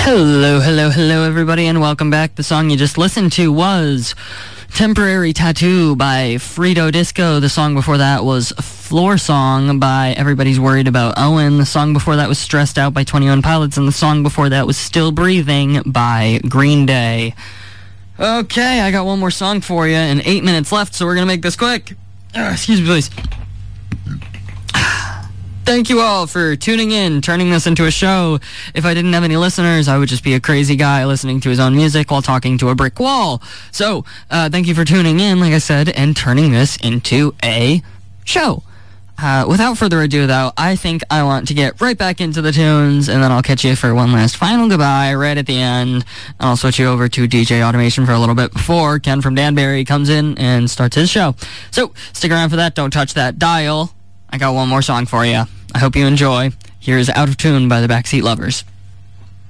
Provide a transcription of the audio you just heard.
Hello, everybody, and welcome back. The song you just listened to was Temporary Tattoo by Frito Disco. The song before that was Floor Song by Everybody's Worried About Owen. The song before that was Stressed Out by 21 Pilots, and the song before that was Still Breathing by Green Day. Okay, I got one more song for you, and 8 minutes left, so we're going to make this quick. Excuse me, please. Thank you all for tuning in, turning this into a show. If I didn't have any listeners, I would just be a crazy guy listening to his own music while talking to a brick wall. So, thank you for tuning in, like I said, and turning this into a show. Without further ado, though, I think I want to get right back into the tunes, and then I'll catch you for one last final goodbye right at the end. And I'll switch you over to DJ Automation for a little bit before Ken from Danbury comes in and starts his show. So, stick around for that. Don't touch that dial. I got one more song for you. I hope you enjoy. Here's Out of Tune by the Backseat Lovers.